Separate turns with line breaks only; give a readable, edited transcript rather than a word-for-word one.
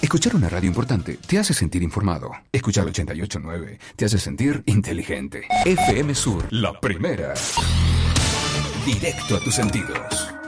Escuchar una radio importante te hace sentir informado. Escuchar 88.9 te hace sentir inteligente. FM Sur, la primera. Directo a tus sentidos.